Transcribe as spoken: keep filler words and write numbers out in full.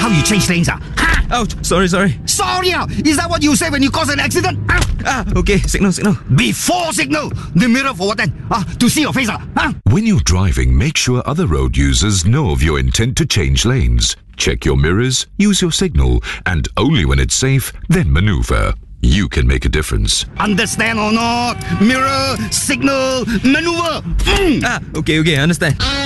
how you change lanes, ah? Ha? Ouch, sorry, sorry. Sorry, ah? Is that what you say when you cause an accident? Ah? Ah, okay, signal, signal. Before signal, the mirror for what then? Ah, to see your face, ah? Ah? When you're driving, make sure other road users know of your intent to change lanes. Check your mirrors, use your signal, and only when it's safe, then maneuver. You can make a difference. Understand or not? Mirror, signal, maneuver. Mm. Ah, okay, okay, understand.